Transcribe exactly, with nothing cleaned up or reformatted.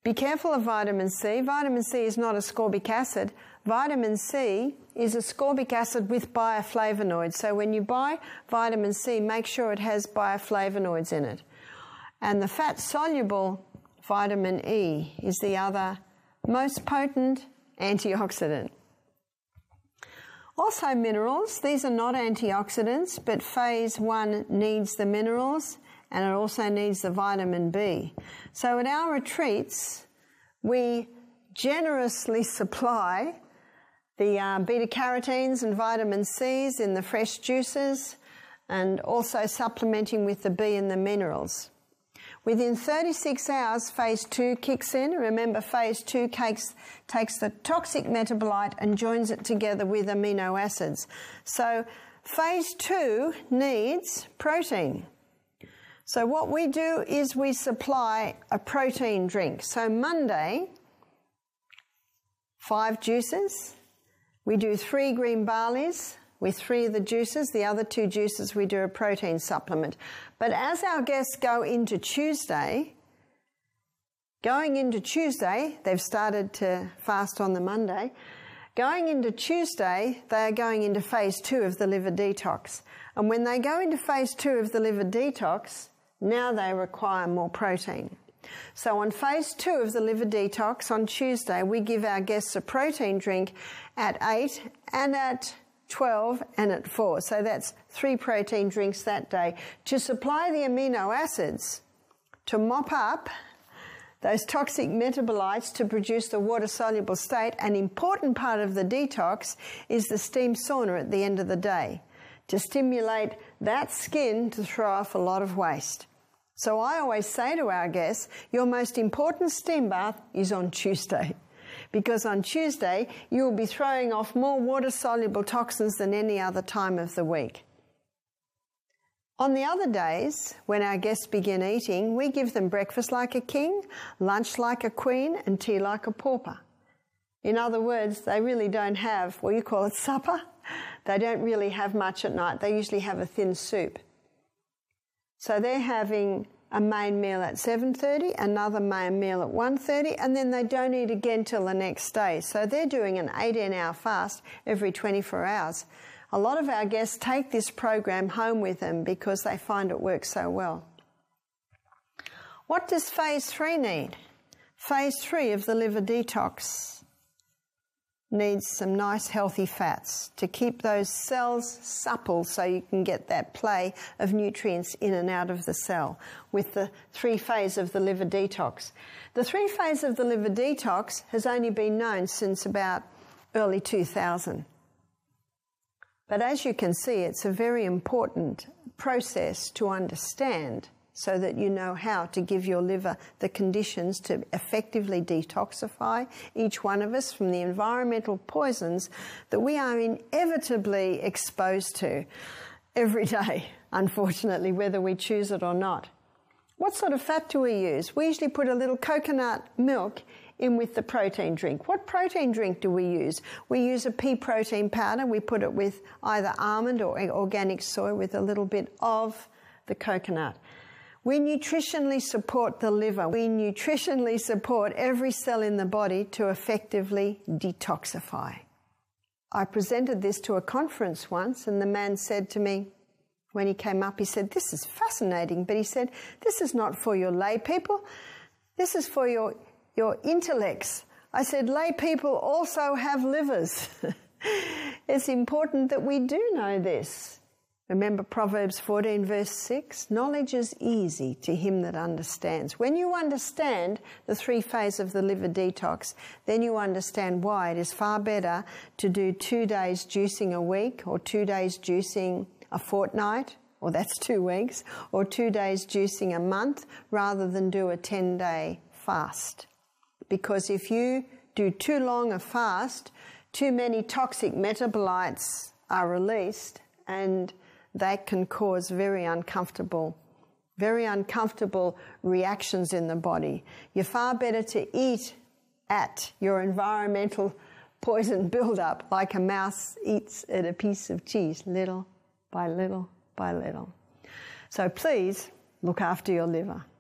Be careful of vitamin C. Vitamin C is not ascorbic acid. Vitamin C is ascorbic acid with bioflavonoids. So when you buy vitamin C, make sure it has bioflavonoids in it. And the fat-soluble vitamin E is the other most potent antioxidant. Also minerals. These are not antioxidants, but phase one needs the minerals, and it also needs the vitamin B. So at our retreats, we generously supply the uh, beta-carotenes and vitamin C's in the fresh juices, and also supplementing with the B and the minerals. Within thirty-six hours, phase two kicks in. Remember, phase two takes, takes the toxic metabolite and joins it together with amino acids. So phase two needs protein. So what we do is we supply a protein drink. So Monday, five juices. We do three green barleys with three of the juices. The other two juices we do a protein supplement. But as our guests go into Tuesday, going into Tuesday, they've started to fast on the Monday. Going into Tuesday, they are going into phase two of the liver detox. And when they go into phase two of the liver detox, now they require more protein. So on phase two of the liver detox on Tuesday, we give our guests a protein drink at eight and at twelve and at four. So that's three protein drinks that day to supply the amino acids to mop up those toxic metabolites to produce the water-soluble state. An important part of the detox is the steam sauna at the end of the day to stimulate that skin to throw off a lot of waste. So I always say to our guests, your most important steam bath is on Tuesday, because on Tuesday you will be throwing off more water-soluble toxins than any other time of the week. On the other days, when our guests begin eating, we give them breakfast like a king, lunch like a queen, and tea like a pauper. In other words, they really don't have, well, you call it supper. They don't really have much at night. They usually have a thin soup. So they're having a main meal at seven thirty, another main meal at one thirty, and then they don't eat again till the next day. So they're doing an eighteen hour fast every twenty-four hours. A lot of our guests take this program home with them because they find it works so well. What does phase three need? Phase three of the liver detox needs some nice healthy fats to keep those cells supple so you can get that play of nutrients in and out of the cell with the three phase of the liver detox. The three phase of the liver detox has only been known since about early two thousand. But as you can see, it's a very important process to understand so that you know how to give your liver the conditions to effectively detoxify each one of us from the environmental poisons that we are inevitably exposed to every day, unfortunately, whether we choose it or not. What sort of fat do we use? We usually put a little coconut milk in with the protein drink. What protein drink do we use? We use a pea protein powder. We put it with either almond or organic soy with a little bit of the coconut. We nutritionally support the liver. We nutritionally support every cell in the body to effectively detoxify. I presented this to a conference once, and the man said to me, when he came up, he said, "This is fascinating," but he said, "This is not for your lay people. This is for your, your intellects." I said, "Lay people also have livers." It's important that we do know this. Remember Proverbs fourteen verse six? Knowledge is easy to him that understands. When you understand the three phase of the liver detox, then you understand why it is far better to do two days juicing a week, or two days juicing a fortnight, or that's two weeks, or two days juicing a month, rather than do a ten day fast. Because if you do too long a fast, too many toxic metabolites are released, and that can cause very uncomfortable, very uncomfortable reactions in the body. You're far better to eat at your environmental poison buildup like a mouse eats at a piece of cheese, little by little by little. So please look after your liver.